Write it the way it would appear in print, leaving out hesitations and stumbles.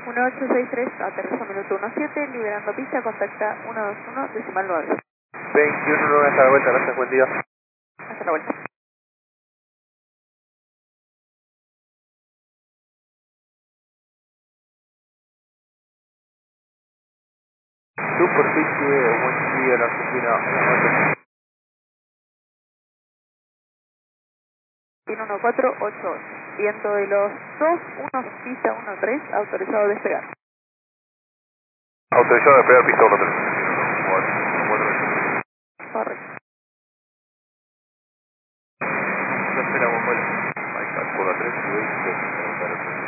1863, aterriza minuto 17, liberando pista, contacta 121, decimal 9. 21-9 hasta la vuelta, gracias, buen día. Hasta la vuelta. Superficie, buen día, la Argentina. Tiene 1488, viento de los 2, 1, pista 13, autorizado a despegar. Autorizado a despegar pista 13. Correcto. Ya esperamos, bueno. Ahí calcula 3 y 20.